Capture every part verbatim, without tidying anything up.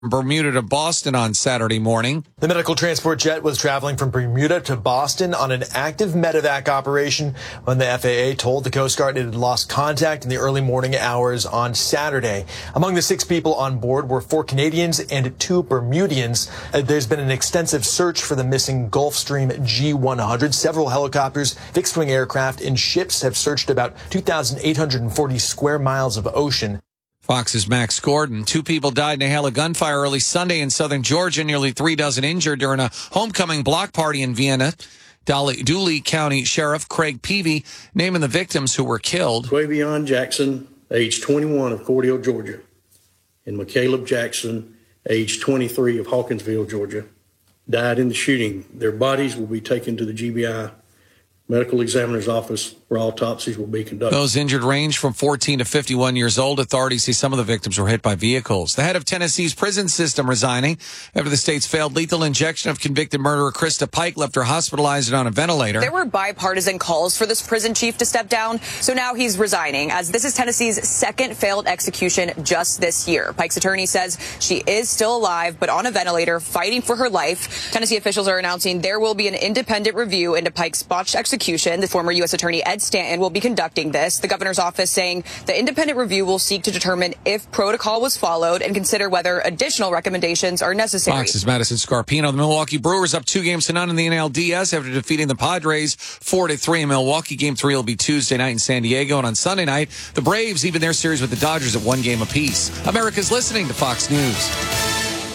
Bermuda to Boston on Saturday morning. The medical transport jet was traveling from Bermuda to Boston on an active medevac operation when the F A A told the Coast Guard it had lost contact in the early morning hours on Saturday. Among the six people on board were four Canadians and two Bermudians. There's been an extensive search for the missing Gulfstream G one hundred. Several helicopters, fixed-wing aircraft, and ships have searched about two thousand eight hundred forty square miles of ocean. Fox's Max Gordon. Two people died in a hail of gunfire early Sunday in southern Georgia. Nearly three dozen injured during a homecoming block party in Vienna. Dooley County Sheriff Craig Peavy naming the victims who were killed. Quavion Jackson, age twenty-one of Cordele, Georgia, and McCaleb Jackson, age twenty-three of Hawkinsville, Georgia, died in the shooting. Their bodies will be taken to the G B I Medical Examiner's Office, where autopsies will be conducted. Those injured range from fourteen to fifty-one years old. Authorities say some of the victims were hit by vehicles. The head of Tennessee's prison system resigning after the state's failed lethal injection of convicted murderer Krista Pike left her hospitalized and on a ventilator. There were bipartisan calls for this prison chief to step down, so now he's resigning, as this is Tennessee's second failed execution just this year. Pike's attorney says she is still alive, but on a ventilator, fighting for her life. Tennessee officials are announcing there will be an independent review into Pike's botched execution. The former U S Attorney Ed Stanton will be conducting this. The governor's office saying the independent review will seek to determine if protocol was followed and consider whether additional recommendations are necessary. Fox's Madison Scarpino. The Milwaukee Brewers up two games to none in the N L D S after defeating the Padres four to three in Milwaukee. Game three will be Tuesday night in San Diego. And on Sunday night, the Braves even their series with the Dodgers at one game apiece. America's listening to Fox News.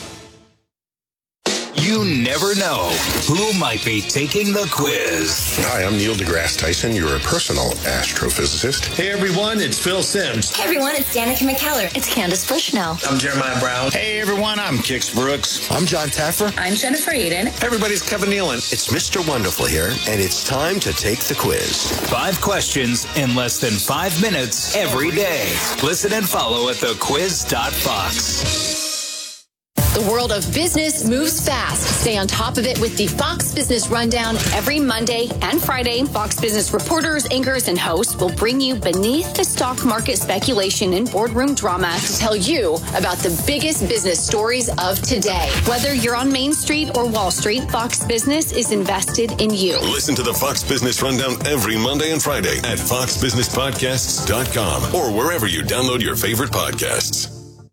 You never know who might be taking the quiz. Hi, I'm Neil deGrasse Tyson, your personal astrophysicist. Hey, everyone, it's Phil Simms. Hey, everyone, it's Danica McKellar. It's Candace Bushnell. I'm Jeremiah Brown. Hey, everyone, I'm Kix Brooks. I'm John Taffer. I'm Jennifer Eden. Hey, everybody, it's Kevin Nealon. It's Mister Wonderful here, and it's time to take the quiz. Five questions in less than five minutes every day. Listen and follow at the quiz dot fox. The world of business moves fast. Stay on top of it with the Fox Business Rundown every Monday and Friday. Fox Business reporters, anchors, and hosts will bring you beneath the stock market speculation and boardroom drama to tell you about the biggest business stories of today. Whether you're on Main Street or Wall Street, Fox Business is invested in you. Listen to the Fox Business Rundown every Monday and Friday at fox business podcasts dot com or wherever you download your favorite podcasts.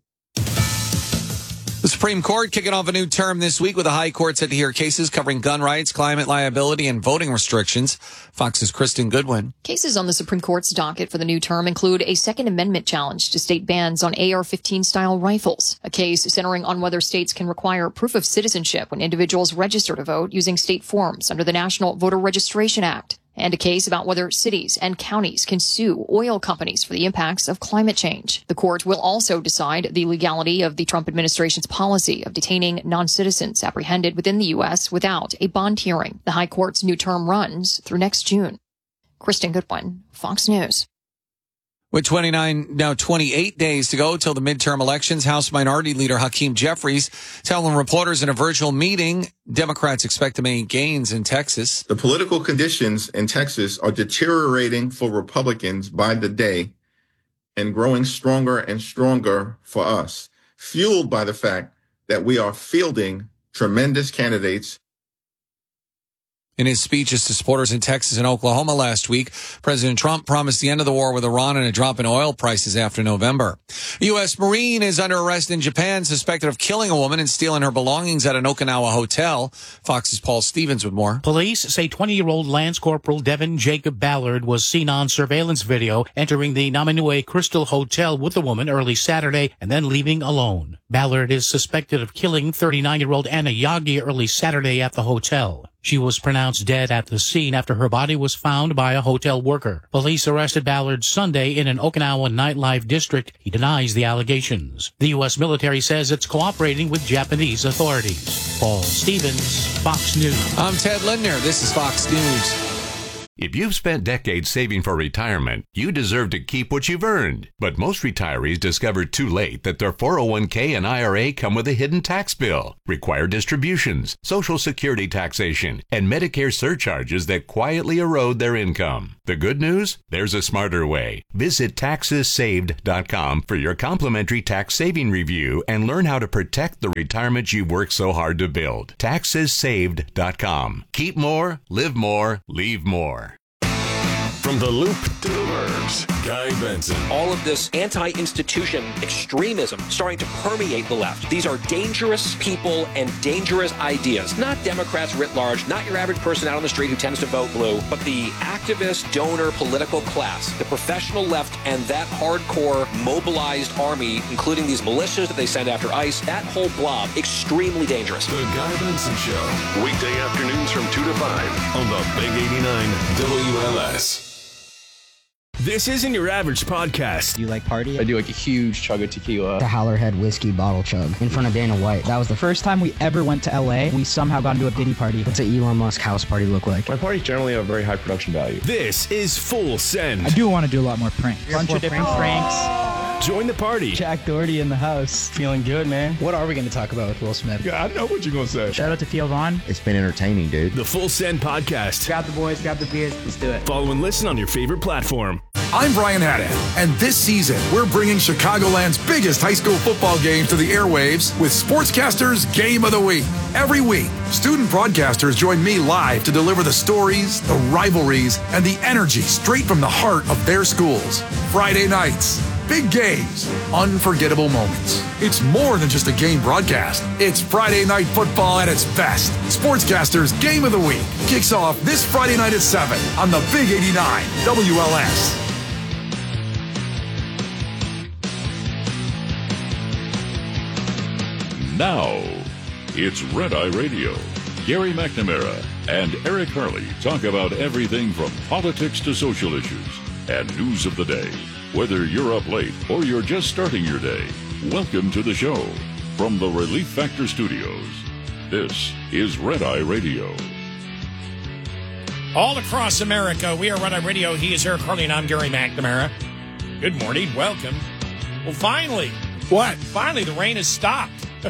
The Supreme Court kicking off a new term this week with the High Court set to hear cases covering gun rights, climate liability, and voting restrictions. Fox's Kristen Goodwin. Cases on the Supreme Court's docket for the new term include a Second Amendment challenge to state bans on A R fifteen style rifles, a case centering on whether states can require proof of citizenship when individuals register to vote using state forms under the National Voter Registration Act, and a case about whether cities and counties can sue oil companies for the impacts of climate change. The court will also decide the legality of the Trump administration's policy of detaining non-citizens apprehended within the U S without a bond hearing. The High Court's new term runs through next June. Kristen Goodwin, Fox News. With twenty-nine, now twenty-eight days to go till the midterm elections, House Minority Leader Hakeem Jeffries telling reporters in a virtual meeting Democrats expect to make gains in Texas. The political conditions in Texas are deteriorating for Republicans by the day and growing stronger and stronger for us, fueled by the fact that we are fielding tremendous candidates. In his speeches to supporters in Texas and Oklahoma last week, President Trump promised the end of the war with Iran and a drop in oil prices after November. A U S Marine is under arrest in Japan, suspected of killing a woman and stealing her belongings at an Okinawa hotel. Fox's Paul Stevens with more. Police say twenty-year-old Lance Corporal Devin Jacob Ballard was seen on surveillance video entering the Namanue Crystal Hotel with the woman early Saturday and then leaving alone. Ballard is suspected of killing thirty-nine-year-old Anna Yagi early Saturday at the hotel. She was pronounced dead at the scene after her body was found by a hotel worker. Police arrested Ballard Sunday in an Okinawa nightlife district. He denies the allegations. The U S military says it's cooperating with Japanese authorities. Paul Stevens, Fox News. I'm Ted Lindner. This is Fox News. If you've spent decades saving for retirement, you deserve to keep what you've earned. But most retirees discover too late that their four oh one k and I R A come with a hidden tax bill, required distributions, Social Security taxation, and Medicare surcharges that quietly erode their income. The good news? There's a smarter way. Visit taxes saved dot com for your complimentary tax saving review and learn how to protect the retirement you've worked so hard to build. taxes saved dot com. Keep more, live more, leave more. From the loop to the verbs, Guy Benson. All of this anti-institution extremism starting to permeate the left. These are dangerous people and dangerous ideas. Not Democrats writ large, not your average person out on the street who tends to vote blue, but the activist, donor, political class, the professional left, and that hardcore mobilized army, including these militias that they send after ICE, that whole blob, extremely dangerous. The Guy Benson Show. Weekday afternoons from two to five on the Big eighty-nine W L S. This isn't your average podcast. Do you like party? I do like a huge chug of tequila. The Howlerhead whiskey bottle chug in front of Dana White. That was the first time we ever went to L A. We somehow got into a Diddy party. What's an Elon Musk house party look like? My parties generally have very high production value. This is Full Send. I do want to do a lot more pranks. A bunch of different pranks. Join the party. Jack Doherty in the house. Feeling good, man. What are we going to talk about with Will Smith? Yeah, I know what you're going to say. Shout out to Theo Vaughn. It's been entertaining, dude. The Full Send podcast. Grab the boys, grab the beers. Let's do it. Follow and listen on your favorite platform. I'm Brian Haddad, and this season, we're bringing Chicagoland's biggest high school football game to the airwaves with Sportscasters Game of the Week. Every week, student broadcasters join me live to deliver the stories, the rivalries, and the energy straight from the heart of their schools. Friday nights, big games, unforgettable moments. It's more than just a game broadcast. It's Friday night football at its best. Sportscasters Game of the Week kicks off this Friday night at seven on the Big eighty-nine W L S. Now, it's Red Eye Radio. Gary McNamara and Eric Harley talk about everything from politics to social issues and news of the day. Whether you're up late or you're just starting your day, welcome to the show. From the Relief Factor Studios, this is Red Eye Radio. All across America, we are Red Eye Radio. He is Eric Harley, and I'm Gary McNamara. Good morning. Welcome. Well, finally. What? Finally, the rain has stopped.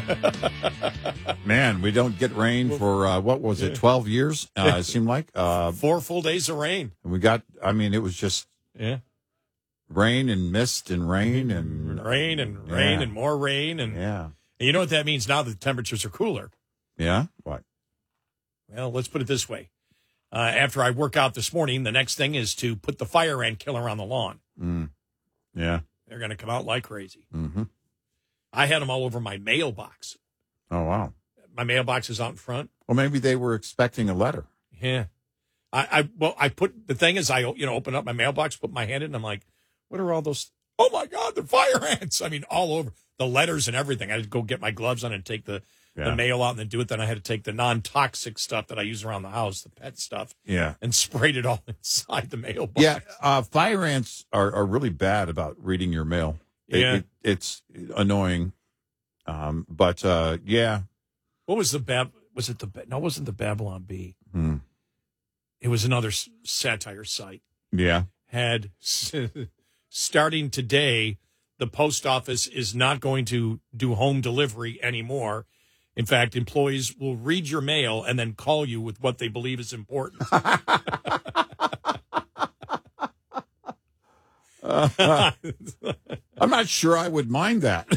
Man, we don't get rain for, uh, what was it, twelve years, uh, it seemed like. Uh, Four full days of rain. And we got, I mean, it was just yeah, rain and mist and rain and... Rain and rain yeah. and more rain. And, yeah. and you know what that means now that the temperatures are cooler? Yeah? What? Well, let's put it this way. Uh, after I work out this morning, the next thing is to put the fire ant killer on the lawn. Mm. Yeah. They're going to come out like crazy. Mm-hmm. I had them all over my mailbox. Oh, wow. My mailbox is out in front. Well, maybe they were expecting a letter. Yeah. I, I well, I put, the thing is, I, you know, open up my mailbox, put my hand in, and I'm like, what are all those? Oh, my God, they're fire ants. I mean, all over. The letters and everything. I had to go get my gloves on and take the, yeah. the mail out and then do it. Then I had to take the non-toxic stuff that I use around the house, the pet stuff, yeah, and sprayed it all inside the mailbox. Yeah, uh, fire ants are, are really bad about reading your mail. It, yeah. It, it's annoying. Um, but, uh, yeah. What was the Bab? Was it the, no, it wasn't the Babylon Bee. Hmm. It was another s- satire site. Yeah. Had, starting today, the post office is not going to do home delivery anymore. In fact, employees will read your mail and then call you with what they believe is important. uh, I'm not sure I would mind that.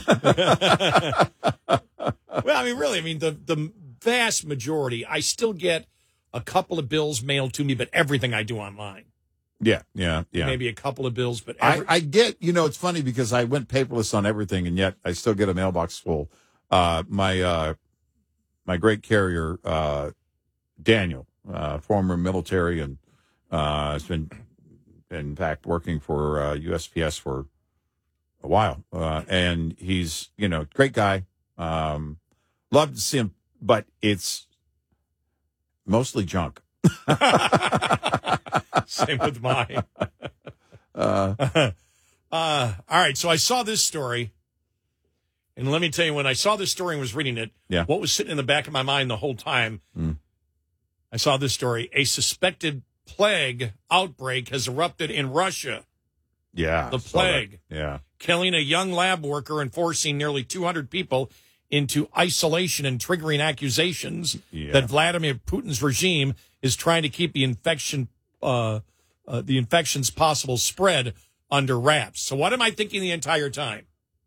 Well, I mean, really, I mean, the, the vast majority, I still get a couple of bills mailed to me, but everything I do online. Yeah, yeah, yeah. Maybe a couple of bills, but every- I, I get, you know, it's funny because I went paperless on everything, and yet I still get a mailbox full. Uh, my uh, my great carrier, uh, Daniel, uh, former military, and uh, has been, in fact, working for uh, U S P S for a while, uh, and he's, you know, great guy. Um, love to see him, but it's mostly junk. Same with mine. uh, uh, all right, so I saw this story, and let me tell you, when I saw this story and was reading it, yeah. what was sitting in the back of my mind the whole time, mm. I saw this story. A suspected plague outbreak has erupted in Russia. Yeah. The plague. Yeah. Killing a young lab worker and forcing nearly two hundred people into isolation and triggering accusations yeah. that Vladimir Putin's regime is trying to keep the infection uh, uh, the infection's possible spread under wraps. So what am I thinking the entire time?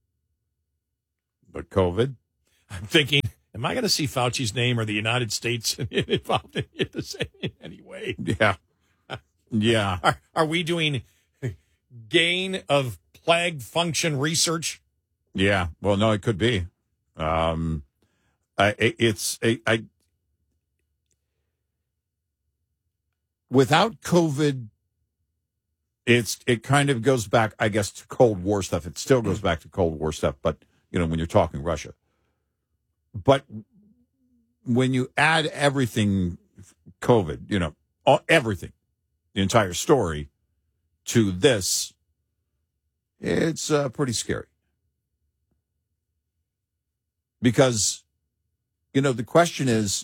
But COVID? I'm thinking, am I going to see Fauci's name or the United States involved in it the same in any way? Yeah. Yeah. Are, are we doing gain of plague function research? Yeah. Well, no, it could be. Um, I, it's a, I, without COVID, it's, it kind of goes back, I guess, to Cold War stuff. It still goes back to Cold War stuff, but, you know, when you're talking Russia. But when you add everything, COVID, you know, all, everything, the entire story to this, it's uh, pretty scary. Because, you know, the question is,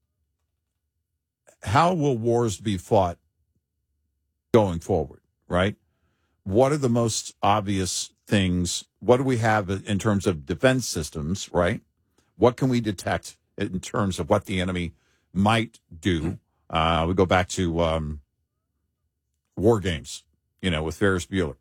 how will wars be fought going forward, right? What are the most obvious things? What do we have in terms of defense systems, right? What can we detect in terms of what the enemy might do? Uh, we go back to um, War Games, you know, with Ferris Bueller.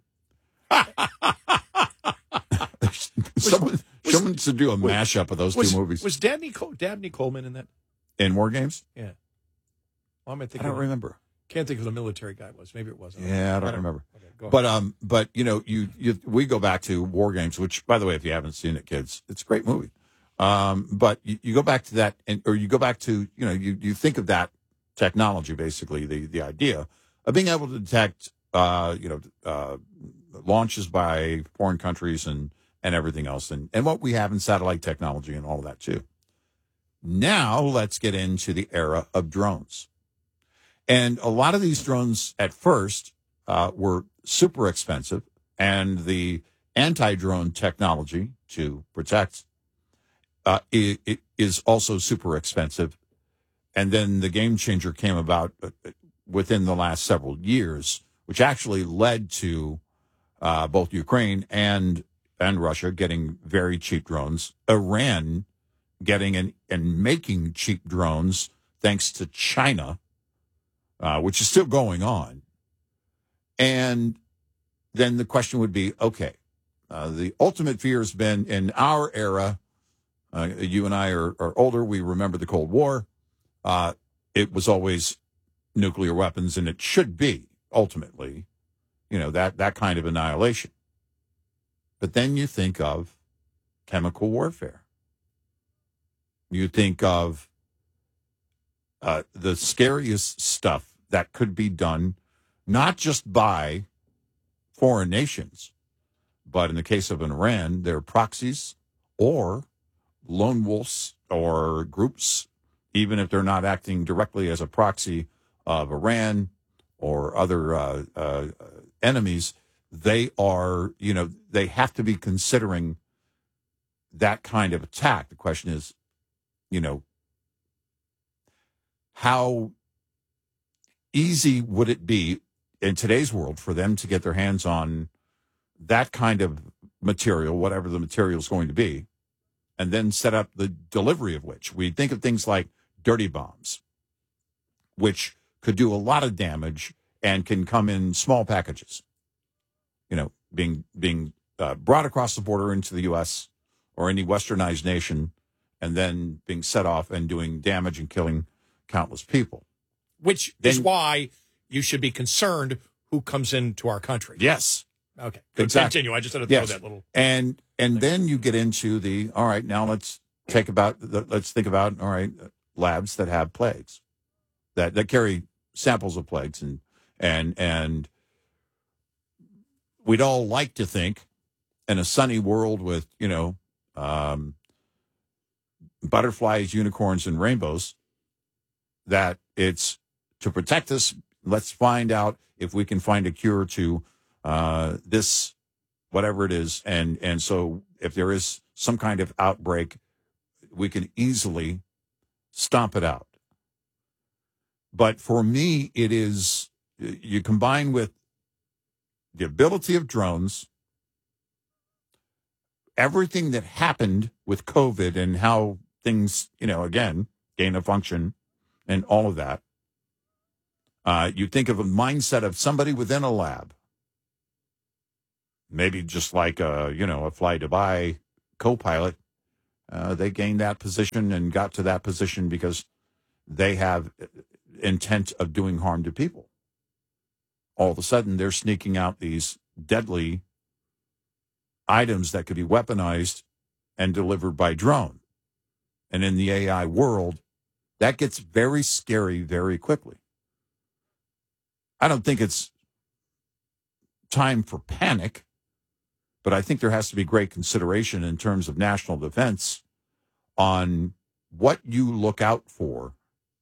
someone, was, someone should do a was, mashup of those was, two movies. Was Dabney, Col- Dabney Coleman in that? In War Games? Yeah. Well, I'm I don't remember. Can't think of who the military guy was. Maybe it wasn't. Yeah, I don't, I don't remember. Okay, but um, but you know, you, you we go back to War Games, which, by the way, if you haven't seen it, kids, it's a great movie. Um, but you, you go back to that, and or you go back to you know, you, you think of that technology, basically the the idea of being able to detect, uh, you know, uh, launches by foreign countries and and everything else, and and what we have in satellite technology and all of that too. Now let's get into the era of drones. And a lot of these drones at first uh, were super expensive, and the anti-drone technology to protect uh, it, it is also super expensive. And then the game changer came about within the last several years, which actually led to uh, both Ukraine and and Russia getting very cheap drones, Iran getting and, and making cheap drones thanks to China. Uh, which is still going on. And then the question would be, okay, uh, the ultimate fear has been in our era, uh, you and I are, are older, we remember the Cold War. Uh, it was always nuclear weapons, and it should be, ultimately, you know, that, that kind of annihilation. But then you think of chemical warfare. You think of uh, the scariest stuff that could be done, not just by foreign nations, but in the case of Iran, they're proxies or lone wolves or groups, even if they're not acting directly as a proxy of Iran or other uh, uh, enemies, they are, you know, they have to be considering that kind of attack. The question is, you know, how easy would it be in today's world for them to get their hands on that kind of material, whatever the material is going to be, and then set up the delivery of which? We think of things like dirty bombs, which could do a lot of damage and can come in small packages, you know, being being uh, brought across the border into the U S or any westernized nation, and then being set off and doing damage and killing countless people. Which then, is why you should be concerned who comes into our country. Yes. Okay. Exactly. Continue. I just had to throw yes. that little. And and then you get into the, all right, now let's take about, let's think about, all right, labs that have plagues, that, that carry samples of plagues. And, and, and we'd all like to think in a sunny world with, you know, um, butterflies, unicorns, and rainbows, that it's to protect us. Let's find out if we can find a cure to uh, this, whatever it is. And, and so if there is some kind of outbreak, we can easily stomp it out. But for me, it is, you combine with the ability of drones, everything that happened with COVID and how things, you know, again, gain of function and all of that. Uh, you think of a mindset of somebody within a lab. Maybe just like a, you know, a Fly Dubai co-pilot. Uh, they gained that position and got to that position because they have intent of doing harm to people. All of a sudden, they're sneaking out these deadly items that could be weaponized and delivered by drone. And in the A I world, that gets very scary very quickly. I don't think it's time for panic, but I think there has to be great consideration in terms of national defense on what you look out for,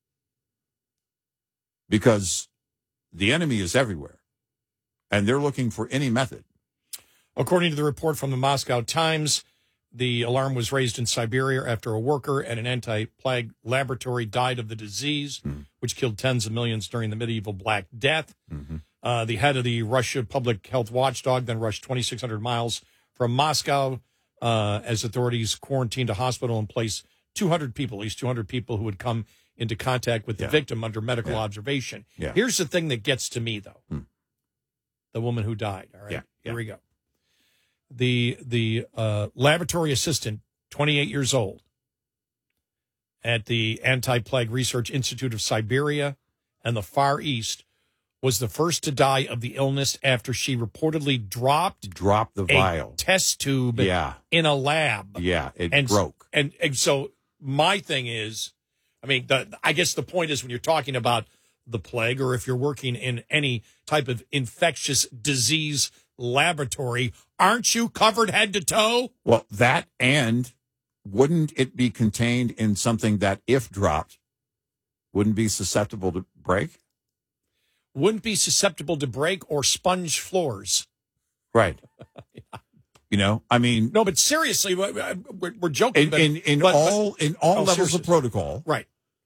because the enemy is everywhere, and they're looking for any method. According to the report from the Moscow Times, the alarm was raised in Siberia after a worker at an anti-plague laboratory died of the disease, mm. which killed tens of millions during the medieval Black Death. Mm-hmm. Uh, the head of the Russia public health watchdog then rushed twenty-six hundred miles from Moscow uh, as authorities quarantined a hospital and placed two hundred people, at least two hundred people who had come into contact with the yeah. victim under medical yeah. observation. Yeah. Here's the thing that gets to me, though. Hmm. The woman who died. All right, yeah. here yeah. we go. The the uh, laboratory assistant, twenty-eight years old, at the Anti-Plague Research Institute of Siberia and the Far East, was the first to die of the illness after she reportedly dropped dropped the vial a test tube yeah. in a lab. Yeah, it and, broke. And and so my thing is, I mean, the, I guess the point is when you're talking about the plague, or if you're working in any type of infectious disease laboratory, aren't you covered head to toe? Well, that, and wouldn't it be contained in something that, if dropped, wouldn't be susceptible to break? Wouldn't be susceptible to break or sponge floors. Right. yeah. You know, I mean, no, but seriously, we're, we're joking. In but, in, in but, all but, in all oh, levels seriously. of protocol, right?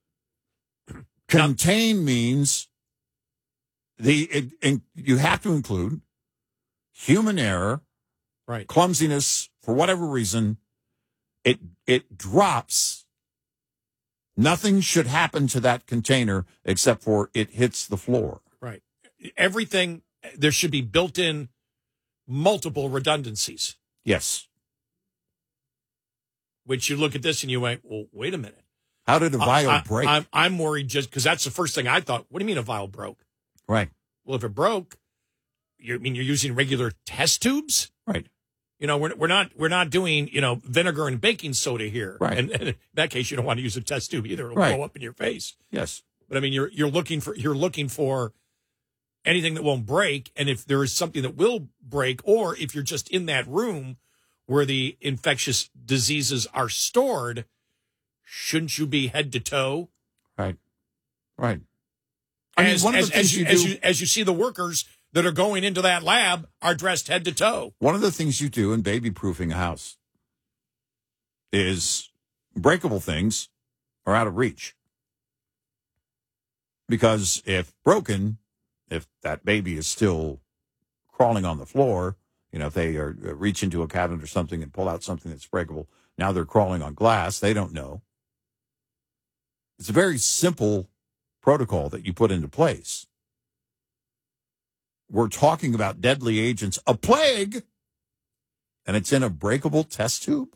Contain now, means the it, in, you have to include human error, right? Clumsiness for whatever reason. It it drops. Nothing should happen to that container except for it hits the floor. Right. Everything, there should be built-in multiple redundancies. Yes. Which you look at this and you went, well, wait a minute. How did a vial I, I, break? I'm, I'm worried just because that's the first thing I thought. What do you mean a vial broke? Right. Well, if it broke, you I mean you're using regular test tubes? Right. You know, we're we're not we're not doing, you know, vinegar and baking soda here. Right. And, and in that case, you don't want to use a test tube either. It'll right. blow up in your face. Yes. But I mean, you're you're looking for you're looking for anything that won't break, and if there is something that will break, or if you're just in that room where the infectious diseases are stored, shouldn't you be head to toe? Right. Right. I as, mean, one as, of the things as you, you as do, you as you see the workers that are going into that lab are dressed head to toe. One of the things you do in baby proofing a house is breakable things are out of reach. Because if broken, if that baby is still crawling on the floor, you know, if they are reach into a cabinet or something and pull out something that's breakable, now they're crawling on glass, they don't know. It's a very simple protocol that you put into place. We're talking about deadly agents, a plague, and it's in a breakable test tube.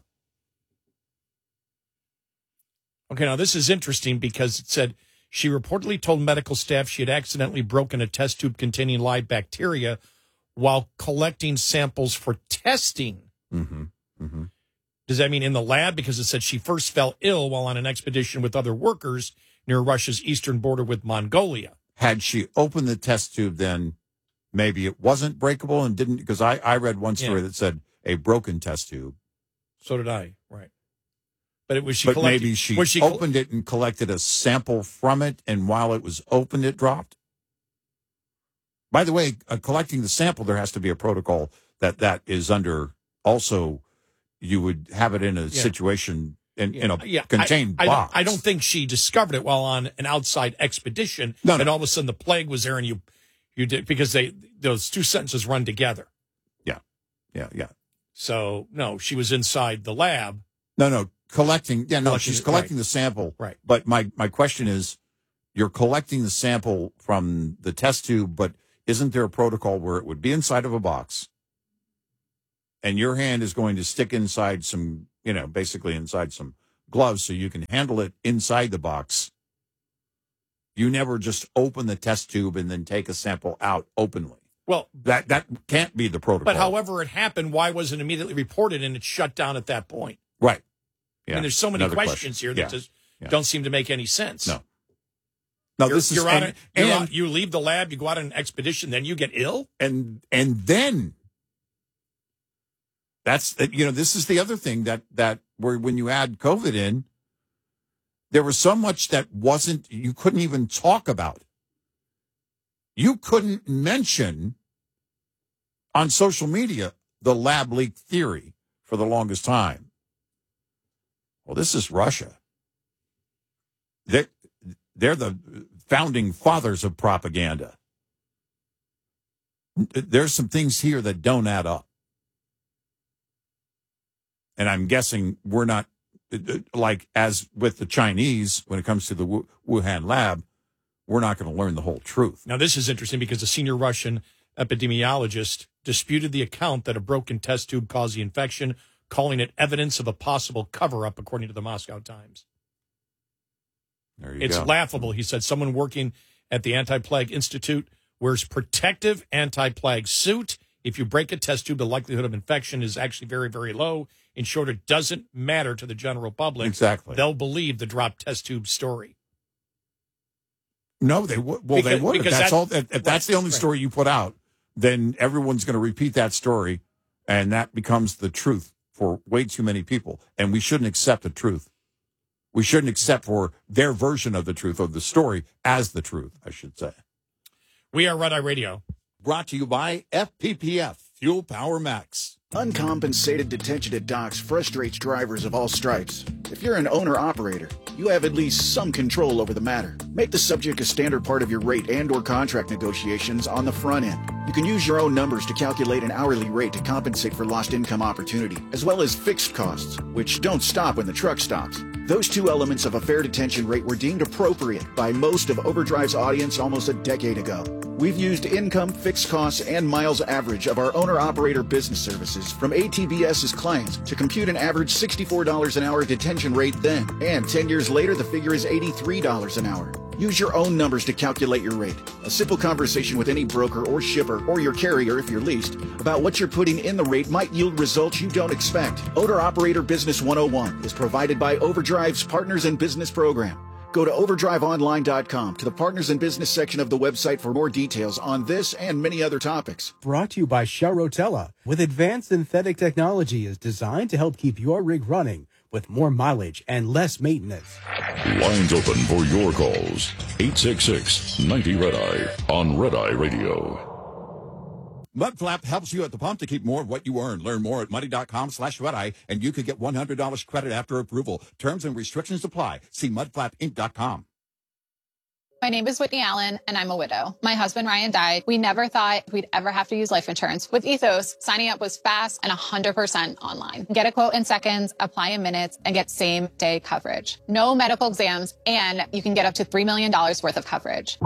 Okay, now this is interesting because it said she reportedly told medical staff she had accidentally broken a test tube containing live bacteria while collecting samples for testing. Mm-hmm. Mm-hmm. Does that mean in the lab? Because it said she first fell ill while on an expedition with other workers near Russia's eastern border with Mongolia. Had she opened the test tube, then maybe it wasn't breakable and didn't, because I, I read one story yeah. that said a broken test tube. So did I, right. But it was she But collected, maybe she, was she opened it and collected a sample from it, and while it was opened, it dropped. By the way, uh, collecting the sample, there has to be a protocol that that is under. Also, you would have it in a yeah. situation in, yeah. in a yeah. contained I, I box. Don't, I don't think she discovered it while on an outside expedition, no, and no. all of a sudden the plague was there, and you you did because they those two sentences run together. Yeah, yeah, yeah. So no, she was inside the lab. No, no, collecting. Yeah, no, collecting, she's collecting right. the sample. Right. But my my question is, you're collecting the sample from the test tube, but isn't there a protocol where it would be inside of a box and your hand is going to stick inside some, you know, basically inside some gloves so you can handle it inside the box? You never just open the test tube and then take a sample out openly. Well, that that can't be the protocol. But however it happened, why wasn't it immediately reported and it shut down at that point? Right. Yeah. I mean, there's so many Another questions question. here that Yeah. just Yeah. don't seem to make any sense. No. No, you're, this is you're on and, a, you're and, on, you leave the lab, you go out on an expedition, then you get ill. and and then that's you know this is the other thing that that where when you add COVID in, there was so much that wasn't you couldn't even talk about. You couldn't mention on social media the lab leak theory for the longest time. Well, this is Russia. They they're the founding fathers of propaganda. There's some things here that don't add up. And I'm guessing we're not, like as with the Chinese, when it comes to the Wuhan lab, we're not going to learn the whole truth. Now, this is interesting because a senior Russian epidemiologist disputed the account that a broken test tube caused the infection, calling it evidence of a possible cover-up, according to the Moscow Times. There you It's go. laughable. He said someone working at the Anti-Plague Institute wears protective anti-plague suit. If you break a test tube, the likelihood of infection is actually very, very low. In short, it doesn't matter to the general public. Exactly. They'll believe the dropped test tube story. No, they would. Well, they Because- would. If because that's that- all. If, if that's right, the only right. story you put out, then everyone's going to repeat that story, and that becomes the truth for way too many people. And we shouldn't accept the truth. We shouldn't accept for their version of the truth of the story as the truth, I should say. We are Red Eye Radio. Brought to you by F P P F Fuel Power Max. Uncompensated detention at docks frustrates drivers of all stripes. If you're an owner-operator, you have at least some control over the matter. Make the subject a standard part of your rate and or contract negotiations on the front end. You can use your own numbers to calculate an hourly rate to compensate for lost income opportunity, as well as fixed costs, which don't stop when the truck stops. Those two elements of a fair detention rate were deemed appropriate by most of Overdrive's audience almost a decade ago. We've used income, fixed costs, and miles average of our owner-operator business services from ATBS's clients to compute an average sixty-four dollars an hour detention rate then. And ten years later, the figure is eighty-three dollars an hour. Use your own numbers to calculate your rate. A simple conversation with any broker or shipper, or your carrier if you're leased, about what you're putting in the rate might yield results you don't expect. Owner-Operator Business one oh one is provided by Overdrive's Partners in Business program. Go to overdrive online dot com to the Partners in Business section of the website for more details on this and many other topics. Brought to you by Shell Rotella, with advanced synthetic technology is designed to help keep your rig running with more mileage and less maintenance. Lines open for your calls. eight six six, ninety, Red Eye on Red Eye Radio. Mudflap helps you at the pump to keep more of what you earn. Learn more at muddy.com slash redeye, and you could get one hundred dollars credit after approval. Terms and restrictions apply. See mud flap inc dot com. My name is Whitney Allen, and I'm a widow. My husband, Ryan, died. We never thought we'd ever have to use life insurance. With Ethos, signing up was fast and one hundred percent online. Get a quote in seconds, apply in minutes, and get same-day coverage. No medical exams, and you can get up to three million dollars worth of coverage.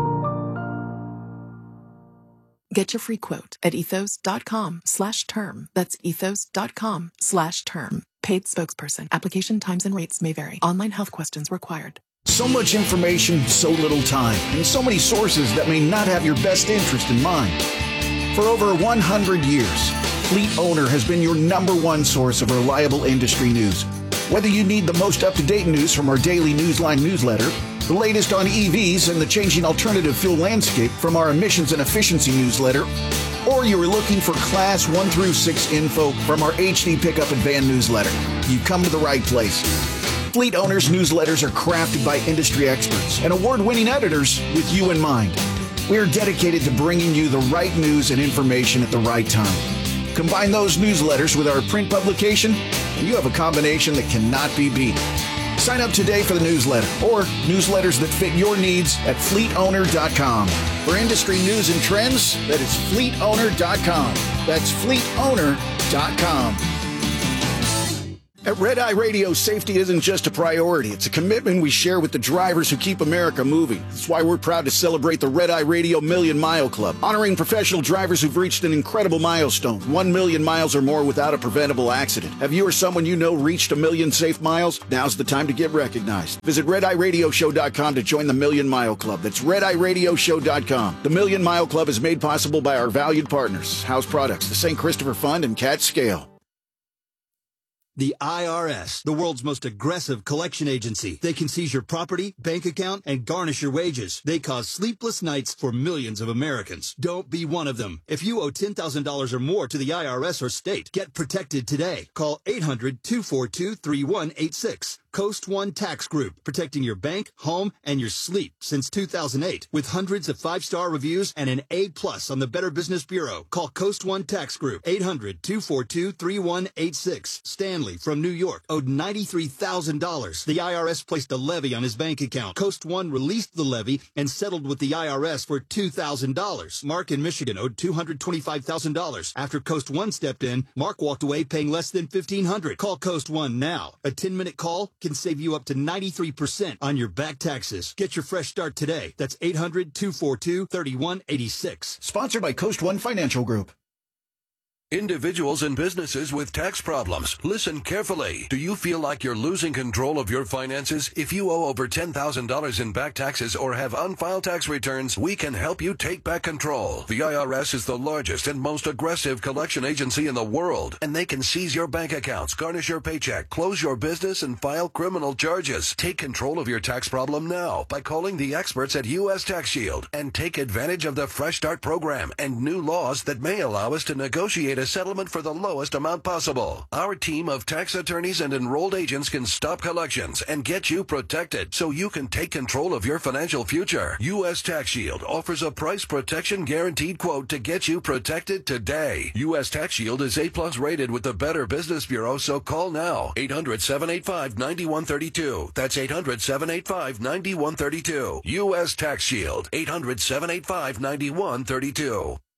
Get your free quote at ethos.com slash term. That's ethos.com slash term. Paid spokesperson. Application times and rates may vary. Online health questions required. So much information, so little time, and so many sources that may not have your best interest in mind. For over one hundred years, Fleet Owner has been your number one source of reliable industry news. Whether you need the most up-to-date news from our daily Newsline newsletter, the latest on E Vs and the changing alternative fuel landscape from our emissions and efficiency newsletter, or you are looking for class one through six info from our H D Pickup and Van newsletter, you come to the right place. Fleet Owners newsletters are crafted by industry experts and award-winning editors with you in mind. We are dedicated to bringing you the right news and information at the right time. Combine those newsletters with our print publication, and you have a combination that cannot be beat. Sign up today for the newsletter or newsletters that fit your needs at fleet owner dot com. For industry news and trends, that is fleet owner dot com. That's fleet owner dot com. At Red Eye Radio, safety isn't just a priority. It's a commitment we share with the drivers who keep America moving. That's why we're proud to celebrate the Red Eye Radio Million Mile Club, honoring professional drivers who've reached an incredible milestone, one million miles or more without a preventable accident. Have you or someone you know reached a million safe miles? Now's the time to get recognized. Visit red eye radio show dot com to join the Million Mile Club. That's red eye radio show dot com. The Million Mile Club is made possible by our valued partners, House Products, the Saint Christopher Fund, and Cat Scale. The I R S, the world's most aggressive collection agency. They can seize your property, bank account, and garnish your wages. They cause sleepless nights for millions of Americans. Don't be one of them. If you owe ten thousand dollars or more to the I R S or state, get protected today. Call eight hundred, two four two, three one eight six. Coast One Tax Group, protecting your bank, home, and your sleep since two thousand eight. With hundreds of five-star reviews and an A plus on the Better Business Bureau. Call Coast One Tax Group, eight hundred, two four two, three one eight six. Stanley from New York owed ninety-three thousand dollars. The I R S placed a levy on his bank account. Coast One released the levy and settled with the I R S for two thousand dollars. Mark in Michigan owed two hundred twenty-five thousand dollars. After Coast One stepped in, Mark walked away paying less than fifteen hundred dollars. Call Coast One now. A ten-minute call can save you up to ninety-three percent on your back taxes. Get your fresh start today. That's eight hundred, two four two, three one eight six. Sponsored by Coast One Financial Group. Individuals and businesses with tax problems, listen carefully. Do you feel like you're losing control of your finances? If you owe over ten thousand dollars in back taxes or have unfiled tax returns, we can help you take back control. The I R S is the largest and most aggressive collection agency in the world, and they can seize your bank accounts, garnish your paycheck, close your business, and file criminal charges. Take control of your tax problem now by calling the experts at U S Tax Shield and take advantage of the Fresh Start program and new laws that may allow us to negotiate a settlement for the lowest amount possible. Our team of tax attorneys and enrolled agents can stop collections and get you protected so you can take control of your financial future. U S Tax Shield offers a price protection guaranteed quote to get you protected today. U S Tax Shield is A plus rated with the Better Business Bureau, so call now. eight hundred, seven eight five, nine one three two. That's eight hundred, seven eight five, nine one three two. U S Tax Shield. eight hundred, seven eight five, nine one three two.